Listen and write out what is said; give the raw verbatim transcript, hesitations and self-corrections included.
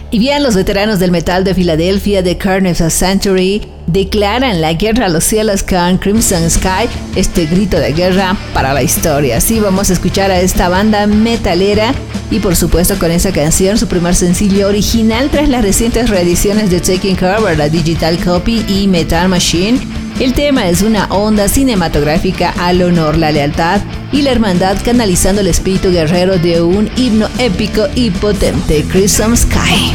Y bien, los veteranos del metal de Filadelfia de Carnival Sanctuary declaran la guerra a los cielos con Crimson Sky, este grito de guerra para la historia. Así vamos a escuchar a esta banda metalera y por supuesto con esa canción, su primer sencillo original tras las recientes reediciones de Taking Cover, la Digital Copy y Metal Machine. El tema es una onda cinematográfica al honor, la lealtad y la hermandad, canalizando el espíritu guerrero de un himno épico y potente, Crimson Sky.